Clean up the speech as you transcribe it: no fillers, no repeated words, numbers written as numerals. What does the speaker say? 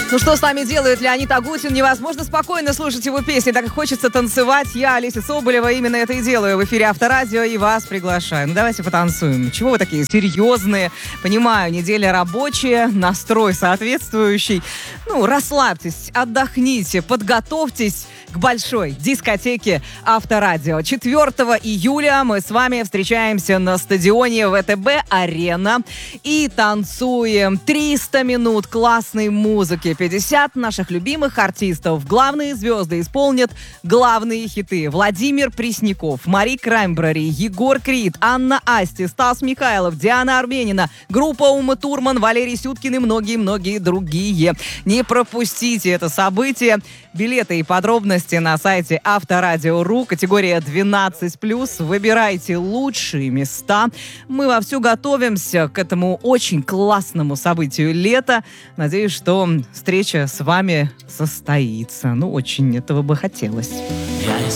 Ну что с нами делает Леонид Агутин? Невозможно спокойно слушать его песни, так как хочется танцевать. Я, Олеся Соболева, именно это и делаю в эфире Авторадио и вас приглашаю. Ну давайте потанцуем. Чего вы такие серьезные? Понимаю, неделя рабочая, настрой соответствующий. Ну, расслабьтесь, отдохните, подготовьтесь к большой дискотеке Авторадио. 4 июля мы с вами встречаемся на стадионе ВТБ-Арена и танцуем 300 минут классной музыки. 50 наших любимых артистов. Главные звезды исполнят главные хиты. Владимир Пресняков, Мари Краймбрери, Егор Крид, Анна Асти, Стас Михайлов, Диана Арбенина, группа Умы Турман, Валерий Сюткин и многие-многие другие. Не пропустите это событие. Билеты и подробности на сайте Авторадио.ру. Категория 12+. Выбирайте лучшие места. Мы вовсю готовимся к этому очень классному событию лета. Надеюсь, что встреча с вами состоится. Ну, очень этого бы хотелось. Я